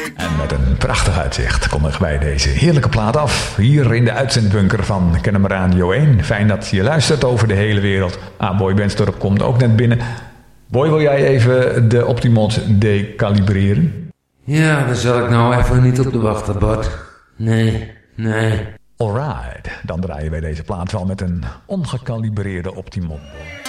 En met een prachtig uitzicht kondigen wij deze heerlijke plaat af. Hier in de uitzendbunker van Kennemer Radio 1. Fijn dat je luistert over de hele wereld. Boy Benschop komt ook net binnen. Boy, wil jij even de Optimod decalibreren? Ja, daar zal ik nou even niet op de wachten, Bart. Nee. Alright, dan draaien wij deze plaat wel met een ongekalibreerde Optimod.